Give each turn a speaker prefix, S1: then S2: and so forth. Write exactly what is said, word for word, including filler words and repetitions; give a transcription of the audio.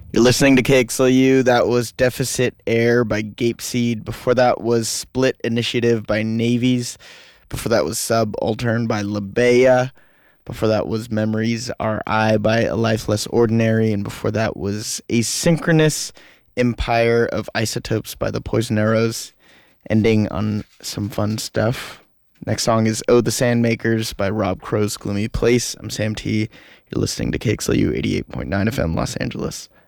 S1: You're listening to K X L U. That was Deficit Air by Gape Seed. Before that was Split Initiative by Navies. Before that was Subaltern by Labea. Before that was Memories R I by A Life Less Ordinary. And before that was Asynchronous Empire of Isotopes by the Poison Arrows. Ending on some fun stuff. Next song is Oh the Sandmakers by Rob Crow's Gloomy Place. I'm Sam T. You're listening to K X L U eighty-eight point nine F M Los Angeles.